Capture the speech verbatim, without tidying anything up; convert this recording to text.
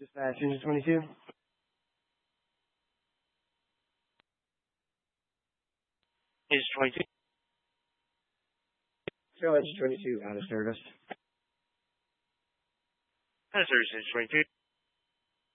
Dispatch engine twenty-two. Engine twenty-two. Show engine twenty-two out of service. Out of service, engine twenty-two.